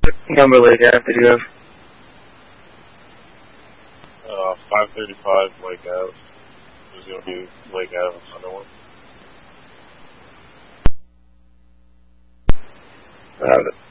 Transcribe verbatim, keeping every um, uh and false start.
Number Lake Ave did you have? Uh, five thirty-five Lake Ave. There's going to be Lake Ave another one. I have it.